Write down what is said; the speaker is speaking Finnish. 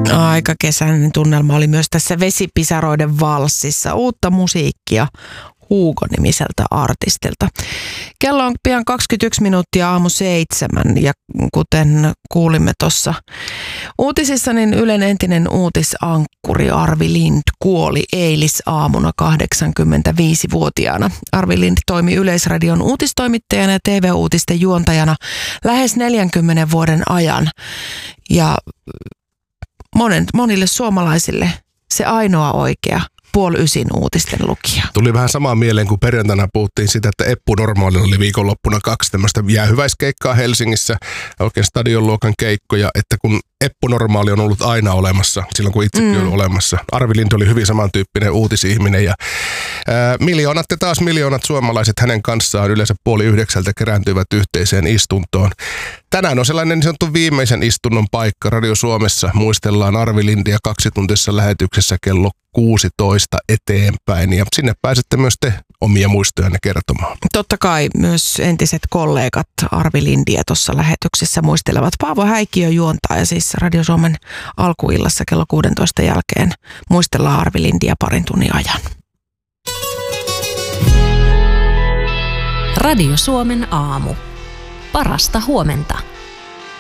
Aika kesäinen tunnelma oli myös tässä Vesipisaroiden valssissa. Uutta musiikkia Hugo-nimiseltä artistilta. Kello on pian 21 minuuttia aamu 7 ja kuten kuulimme tuossa uutisissa, niin Ylen entinen uutisankkuri Arvi Lind kuoli eilisaamuna 85-vuotiaana. Arvi Lind toimi Yleisradion uutistoimittajana ja TV-uutisten juontajana lähes 40 vuoden ajan ja monille suomalaisille se ainoa oikea 8:30 uutisten lukija. Tuli vähän samaa mieleen, kun perjantaina puhuttiin sitä, että Eppu Normaalilla oli viikonloppuna 2 tämmöistä jäähyväiskeikkaa Helsingissä, oikein stadionluokan keikkoja, että kun Eppu Normaali on ollut aina olemassa, silloin kun itsekin oli olemassa. Arvi Lind oli hyvin samantyyppinen uutisihminen ja miljoonat suomalaiset hänen kanssaan yleensä 8:30 kerääntyivät yhteiseen istuntoon. Tänään on sellainen niin sanottu viimeisen istunnon paikka. Radio Suomessa muistellaan Arvi Lindia 2-tuntisessa lähetyksessä kello 16 eteenpäin ja sinne pääsette myös te omia muistojanne kertomaan. Totta kai myös entiset kollegat Arvi Lindia tuossa lähetyksessä muistelevat. Paavo Häikkiö juontaa ja siis Radio Suomen alkuillassa kello 16 jälkeen muistellaan Arvi Lindia parin tunnin ajan. Radio Suomen aamu. Parasta huomenta.